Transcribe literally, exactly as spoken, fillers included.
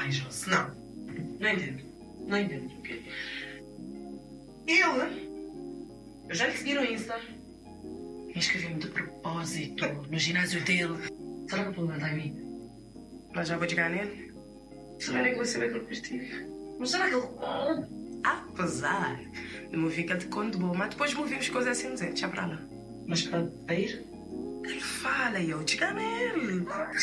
Ai, Josi, não. Não entendo. Não entendo. Okay. Ele... Eu já lhe segui no Insta. Inscrevi-me de propósito no ginásio dele. Será que o problema está em mim? Mas já vou chegar nele. Será que você vai que ele vestiu? Mas será que ele... Apesar de me ficar de conto bom, mas depois me vimos coisas assim, dizer, deixa pra lá. Mas para ir? Ele fala e eu chegar nele.